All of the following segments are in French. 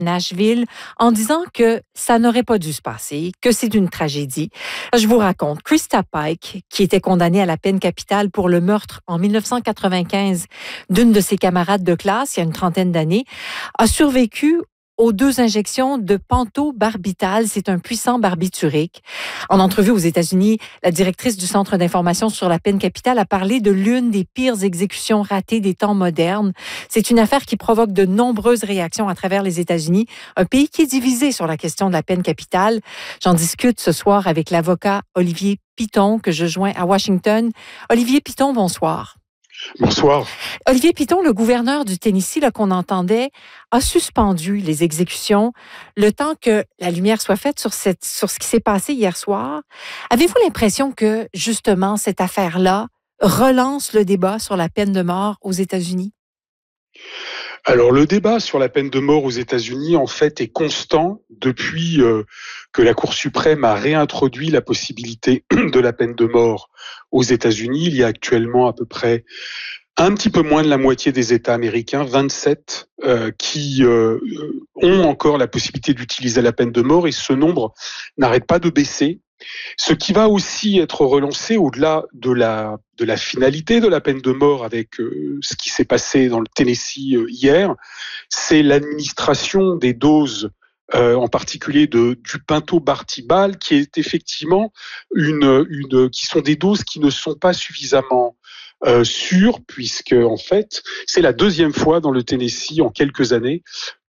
Nashville en disant que ça n'aurait pas dû se passer, que c'est une tragédie. Je vous raconte, Krista Pike, qui était condamnée à la peine capitale pour le meurtre en 1995 d'une de ses camarades de classe, il y a une trentaine d'années, a survécu aux 2 injections de pentobarbital. C'est un puissant barbiturique. En entrevue aux États-Unis, la directrice du Centre d'information sur la peine capitale a parlé de l'une des pires exécutions ratées des temps modernes. C'est une affaire qui provoque de nombreuses réactions à travers les États-Unis, un pays qui est divisé sur la question de la peine capitale. J'en discute ce soir avec l'avocat Olivier Piton, que je joins à Washington. Olivier Piton, bonsoir. Bonsoir. Olivier Piton, le gouverneur du Tennessee, là, qu'on entendait, a suspendu les exécutions le temps que la lumière soit faite sur ce qui s'est passé hier soir. Avez-vous l'impression que, justement, cette affaire-là relance le débat sur la peine de mort aux États-Unis? Alors, le débat sur la peine de mort aux États-Unis, en fait, est constant depuis que la Cour suprême a réintroduit la possibilité de la peine de mort aux États-Unis. Il y a actuellement à peu près un petit peu moins de la moitié des États américains, 27, qui ont encore la possibilité d'utiliser la peine de mort, et ce nombre n'arrête pas de baisser. Ce qui va aussi être relancé au-delà de la finalité de la peine de mort avec ce qui s'est passé dans le Tennessee hier, c'est l'administration des doses, en particulier du pentobarbital, qui est effectivement qui sont des doses qui ne sont pas suffisamment sûres, puisque en fait c'est la 2e fois dans le Tennessee en quelques années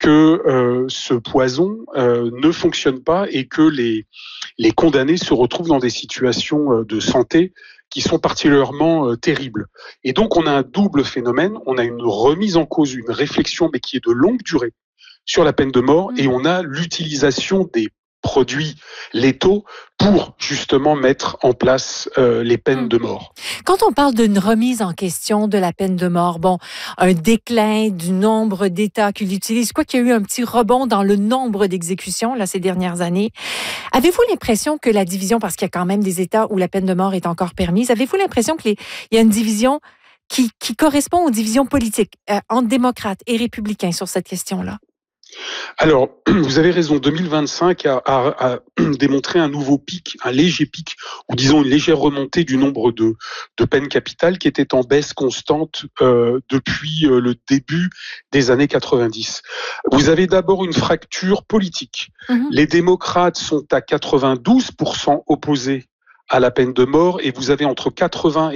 que ce poison ne fonctionne pas et que les condamnés se retrouvent dans des situations de santé qui sont particulièrement terribles. Et donc on a un double phénomène, on a une remise en cause, une réflexion, mais qui est de longue durée sur la peine de mort, et on a l'utilisation des produits létaux pour justement mettre en place les peines de mort. Quand on parle d'une remise en question de la peine de mort, bon, un déclin du nombre d'États qui l'utilisent, quoi qu'il y a eu un petit rebond dans le nombre d'exécutions là, ces dernières années, avez-vous l'impression que la division, parce qu'il y a quand même des États où la peine de mort est encore permise, avez-vous l'impression qu'il y a une division qui correspond aux divisions politiques entre démocrates et républicains sur cette question-là? Alors, vous avez raison, 2025 a démontré un nouveau pic, un léger pic, ou disons une légère remontée du nombre de peines capitales qui était en baisse constante depuis le début des années 90. Vous avez d'abord une fracture politique. Les démocrates sont à 92% opposés à la peine de mort, et vous avez entre 80 et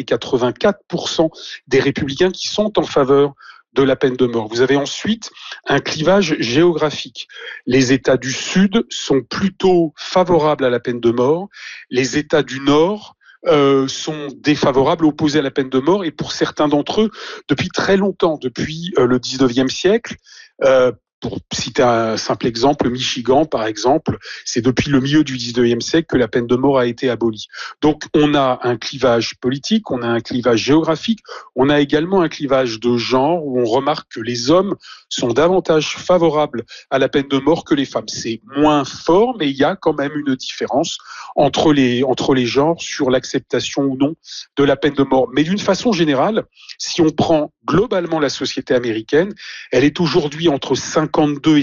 84% des républicains qui sont en faveur de la peine de mort. Vous avez ensuite un clivage géographique. Les États du Sud sont plutôt favorables à la peine de mort. Les États du Nord sont défavorables, opposés à la peine de mort, et pour certains d'entre eux, depuis très longtemps, depuis le 19e siècle, pour citer un simple exemple, Michigan, par exemple, c'est depuis le milieu du 19e siècle que la peine de mort a été abolie. Donc, on a un clivage politique, on a un clivage géographique, on a également un clivage de genre où on remarque que les hommes sont davantage favorables à la peine de mort que les femmes. C'est moins fort, mais il y a quand même une différence entre les genres sur l'acceptation ou non de la peine de mort. Mais d'une façon générale, si on prend globalement la société américaine, elle est aujourd'hui entre 52 et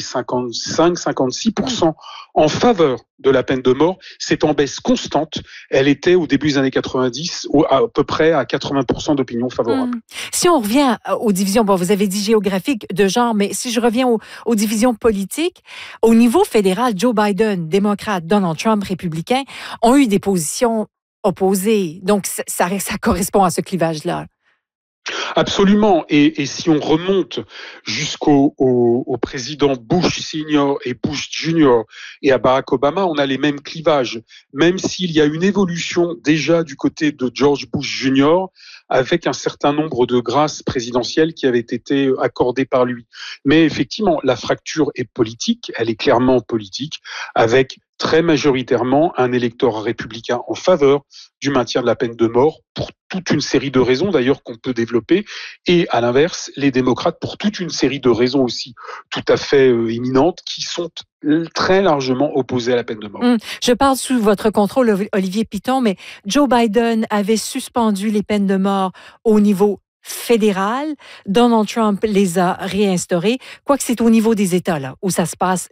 56% en faveur de la peine de mort. C'est en baisse constante. Elle était au début des années 90 à peu près à 80% d'opinion favorable. Si on revient aux divisions, bon, vous avez dit géographique, de genre, mais si je reviens aux divisions politiques, au niveau fédéral, Joe Biden, démocrate, Donald Trump, républicain, ont eu des positions opposées. Donc, ça correspond à ce clivage-là. Absolument. Et si on remonte jusqu'au président Bush senior et Bush junior et à Barack Obama, on a les mêmes clivages, même s'il y a une évolution déjà du côté de George Bush junior avec un certain nombre de grâces présidentielles qui avaient été accordées par lui. Mais effectivement, la fracture est politique, elle est clairement politique, avec très majoritairement un électorat républicain en faveur du maintien de la peine de mort pour toute une série de raisons d'ailleurs qu'on peut développer, et à l'inverse, les démocrates pour toute une série de raisons aussi tout à fait éminentes qui sont très largement opposées à la peine de mort. Je parle sous votre contrôle, Olivier Piton, mais Joe Biden avait suspendu les peines de mort au niveau fédérales. Donald Trump les a réinstaurées, quoique c'est au niveau des États là, où ça se passe